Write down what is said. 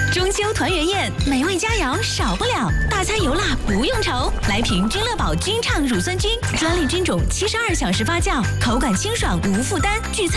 中秋团圆宴，美味佳肴少不了，大餐油辣不用愁。来瓶君乐宝君畅乳酸菌，专利菌种72小时发酵，口感清爽无负担，聚餐